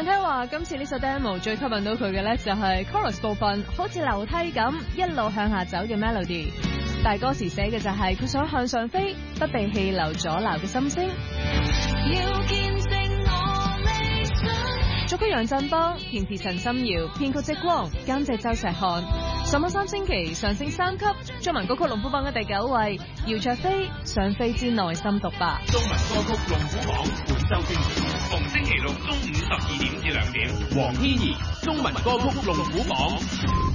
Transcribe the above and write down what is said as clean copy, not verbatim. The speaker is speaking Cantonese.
唱聽話今次呢首 demo 最吸引到佢嘅咧就係 chorus 部分，好似樓梯咁一路向下走嘅 melody。大歌詞寫嘅就係佢想向上飛，不被氣流阻撓嘅心聲。要見證我理想。作曲楊振邦，填詞陳心遙，編曲即光，監製周錫漢。上網3星期上升3級，中文歌曲龍虎榜嘅第9位，姚焯菲想飛之內心獨白。 中文歌曲龍虎榜本周精選，逢星期六中午12點至2點，黃天怡中文歌曲龍虎榜。